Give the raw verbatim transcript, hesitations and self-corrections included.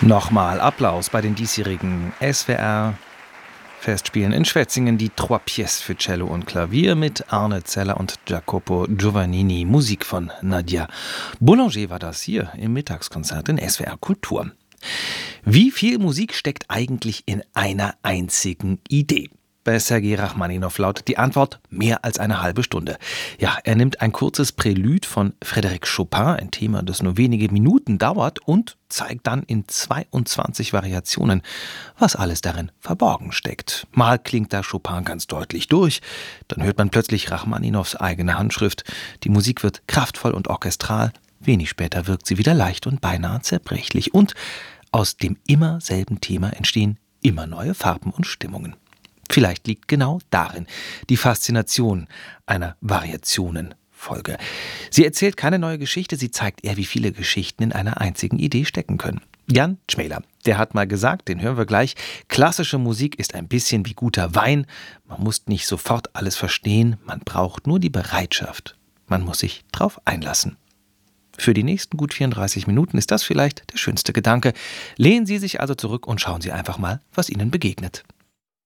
Nochmal Applaus bei den diesjährigen S W R-Festspielen in Schwetzingen. Die Trois Pièces für Cello und Klavier mit Arne Zeller und Jacopo Giovannini. Musik von Nadia Boulanger war das hier im Mittagskonzert in S W R Kultur. Wie viel Musik steckt eigentlich in einer einzigen Idee? Bei Sergei Rachmaninow lautet die Antwort mehr als eine halbe Stunde. Ja, er nimmt ein kurzes Prälude von Frédéric Chopin, ein Thema, das nur wenige Minuten dauert, und zeigt dann in zweiundzwanzig Variationen, was alles darin verborgen steckt. Mal klingt da Chopin ganz deutlich durch, dann hört man plötzlich Rachmaninows eigene Handschrift. Die Musik wird kraftvoll und orchestral, wenig später wirkt sie wieder leicht und beinahe zerbrechlich. Und aus dem immer selben Thema entstehen immer neue Farben und Stimmungen. Vielleicht liegt genau darin die Faszination einer Variationenfolge. Sie erzählt keine neue Geschichte, sie zeigt eher, wie viele Geschichten in einer einzigen Idee stecken können. Jan Tschmäler, der hat mal gesagt, den hören wir gleich, klassische Musik ist ein bisschen wie guter Wein. Man muss nicht sofort alles verstehen, man braucht nur die Bereitschaft. Man muss sich drauf einlassen. Für die nächsten gut vierunddreißig Minuten ist das vielleicht der schönste Gedanke. Lehnen Sie sich also zurück und schauen Sie einfach mal, was Ihnen begegnet.